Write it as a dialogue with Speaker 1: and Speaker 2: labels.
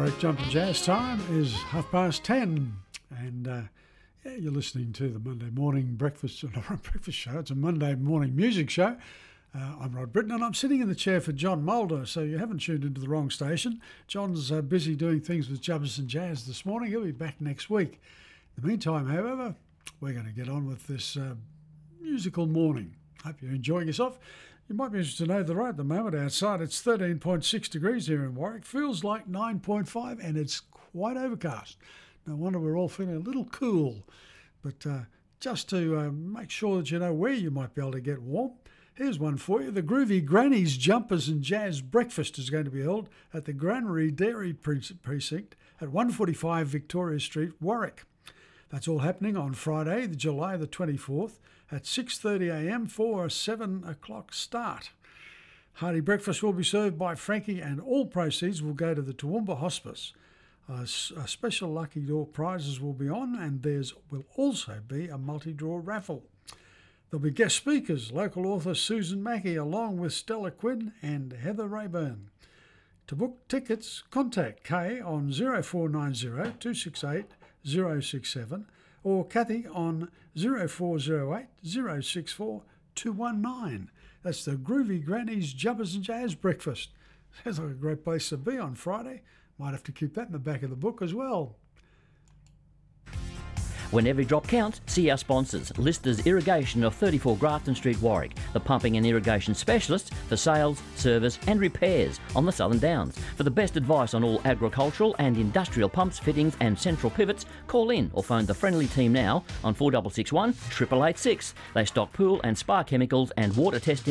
Speaker 1: Warwick Jumping Jazz. Time is 10:30, and you're listening to the Monday morning breakfast, not a breakfast show, it's a Monday morning music show. I'm Rod Britton, and I'm sitting in the chair for John Mulder, so you haven't tuned into the wrong station. John's busy doing things with Jubbers and Jazz this morning. He'll be back next week. In the meantime, however, we're going to get on with this musical morning. Hope you're enjoying yourself. You might be interested to know that right at the moment outside it's 13.6 degrees here in Warwick. Feels like 9.5 and it's quite overcast. No wonder we're all feeling a little cool. But just to make sure that you know where you might be able to get warm, here's one for you. The Groovy Grannies Jumpers and Jazz Breakfast is going to be held at the Granary Dairy Precinct at 145 Victoria Street, Warwick. That's all happening on Friday, July the 24th at 6:30am for a 7 o'clock start. Hearty breakfast will be served by Frankie, and all proceeds will go to the Toowoomba Hospice. Special lucky draw prizes will be on, and will also be a multi-draw raffle. There'll be guest speakers, local author Susan Mackey, along with Stella Quinn and Heather Rayburn. To book tickets, contact Kay on 0490 268 067 or Kathy on 0408 064 219. That's the Groovy Grannies Jubbers and Jazz Breakfast. Sounds like a great place to be on Friday. Might have to keep that in the back of the book as well.
Speaker 2: When every drop counts, see our sponsors. Listers Irrigation of 34 Grafton Street, Warwick, the pumping and irrigation specialist for sales, service and repairs on the Southern Downs. For the best advice on all agricultural and industrial pumps, fittings and central pivots, call in or phone the friendly team now on 4661 888 6. They stock pool and spa chemicals and water testing